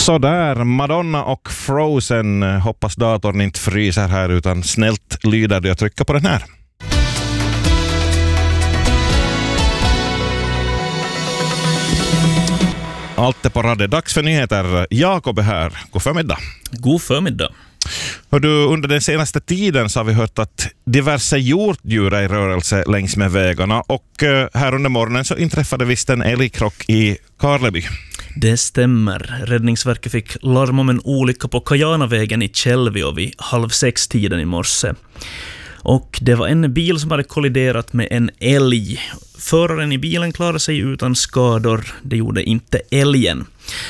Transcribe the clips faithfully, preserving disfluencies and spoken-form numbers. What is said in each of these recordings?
Sådär, Madonna och Frozen. Hoppas datorn inte fryser här utan snällt lyder det jag trycker på den här. Allt är på radde. Dags för nyheter. Jakob är här. God förmiddag. God förmiddag. Hör du, under den senaste tiden så har vi hört att diverse hjortdjur är i rörelse längs med vägarna och här under morgonen så inträffade visst en älgkrock i Karleby. Det stämmer. Räddningsverket fick larm om en olycka på Kajanavägen i Källvio vid halv sex tiden i morse. Och det var en bil som hade kolliderat med en älg. Föraren i bilen klarade sig utan skador. Det gjorde inte älgen.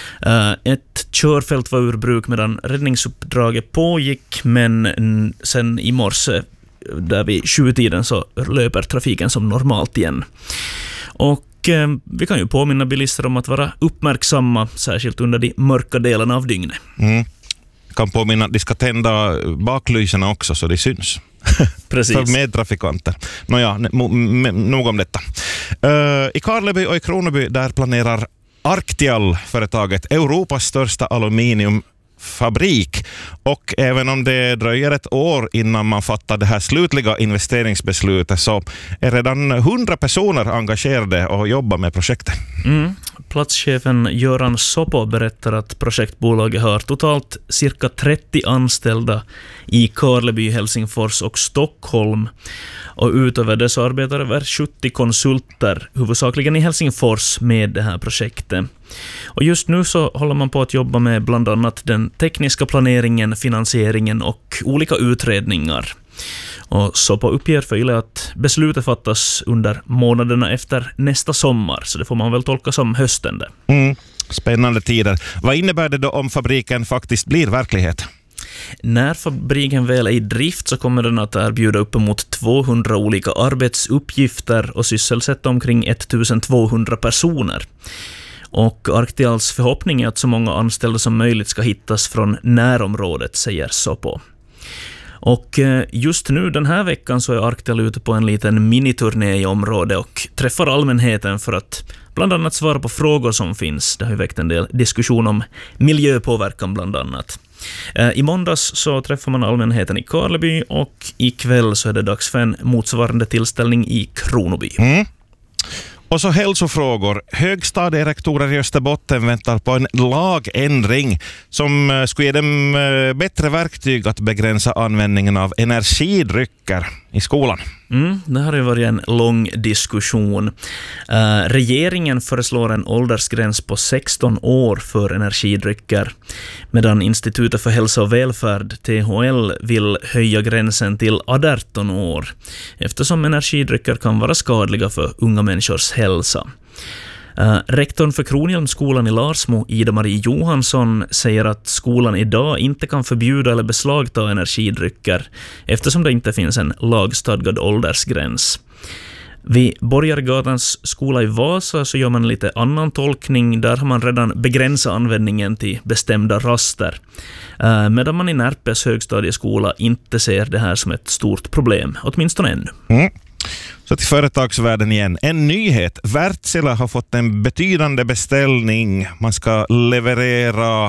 Ett körfält var ur bruk medan räddningsuppdraget pågick, men sen i morse där vid tjugo-tiden så löper trafiken som normalt igen. Och vi kan ju påminna bilister om att vara uppmärksamma, särskilt under de mörka delarna av dygnet. Mm. Kan påminna att de ska tända baklyserna också så det syns. Precis. För medtrafikanter. Nåja, nog om detta. Uh, I Karleby och i Kronoby där planerar Arctial, företaget, Europas största aluminiumfabrik. Och även om det dröjer ett år innan man fattar det här slutliga investeringsbeslutet så är redan hundra personer engagerade och jobbar med projektet. Mm. Platschefen Göran Sopo berättar att projektbolaget har totalt cirka trettio anställda i Karleby, Helsingfors och Stockholm. Och utöver det så arbetar över sjuttio konsulter, huvudsakligen i Helsingfors, med det här projektet. Och just nu så håller man på att jobba med bland annat den tekniska planeringen, finansieringen och olika utredningar. Och så på uppger för Yle att beslutet fattas under månaderna efter nästa sommar, så det får man väl tolka som hösten det. Mm, spännande tider. Vad innebär det då om fabriken faktiskt blir verklighet? När fabriken väl är i drift så kommer den att erbjuda uppemot tvåhundra olika arbetsuppgifter och sysselsätta omkring ettusentvåhundra personer. Och Arctials förhoppning är att så många anställda som möjligt ska hittas från närområdet, säger Sopo. Och just nu den här veckan så är Arctial ute på en liten miniturné i området och träffar allmänheten för att bland annat svara på frågor som finns. Det har ju väckt en del diskussion om miljöpåverkan bland annat. I måndags så träffar man allmänheten i Karleby och ikväll så är det dags för en motsvarande tillställning i Kronoby. Mm. Och så hälsofrågor. Högstadierektorer i Österbotten väntar på en lagändring som skulle ge dem bättre verktyg att begränsa användningen av energidrycker i skolan. Mm, det här har ju varit en lång diskussion. Uh, regeringen föreslår en åldersgräns på sexton år för energidrycker, medan Institutet för hälsa och välfärd, T H L, vill höja gränsen till arton år, eftersom energidrycker kan vara skadliga för unga människors hälsa. Uh, rektorn för Kronhjelmsskolan i Larsmo, Ida-Marie Johansson, säger att skolan idag inte kan förbjuda eller beslagta energidrycker eftersom det inte finns en lagstadgad åldersgräns. Vid Borgargatans skola i Vasa så gör man lite annan tolkning. Där har man redan begränsat användningen till bestämda raster. Uh, medan man i Närpes högstadieskola inte ser det här som ett stort problem, åtminstone ännu. Mm. Så till företagsvärlden igen. En nyhet. Wärtsilä har fått en betydande beställning. Man ska leverera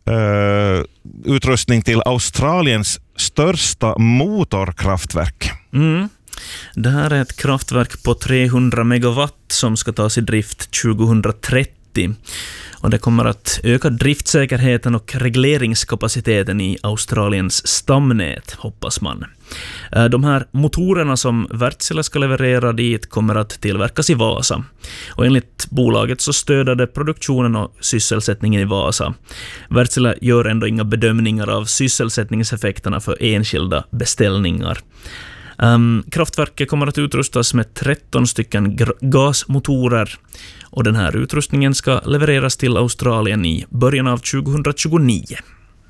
uh, utrustning till Australiens största motorkraftverk. Mm. Det här är ett kraftverk på trehundra megawatt som ska tas i drift tjugohundratrettio. Och det kommer att öka driftsäkerheten och regleringskapaciteten i Australiens stamnät, hoppas man. De här motorerna som Wärtsilä ska leverera dit kommer att tillverkas i Vasa. Och enligt bolaget så stöder det produktionen och sysselsättningen i Vasa. Wärtsilä gör ändå inga bedömningar av sysselsättningseffekterna för enskilda beställningar. Um, kraftverket kommer att utrustas med tretton stycken gr- gasmotorer och den här utrustningen ska levereras till Australien i början av tjugohundratjugonio.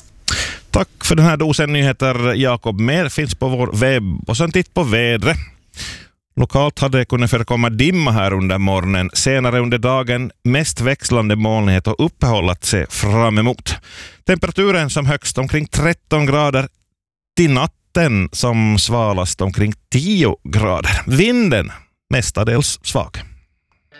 Tack för den här dosen nyheter, Jakob. Mer finns på vår webb och sen titt på vädret. Lokalt hade det kunnat förekomma dimma här under morgonen. Senare under dagen mest växlande molnighet och uppehållat sig fram emot. Temperaturen som högst omkring tretton grader, till natten som svalast omkring tio grader. Vinden mestadels svag.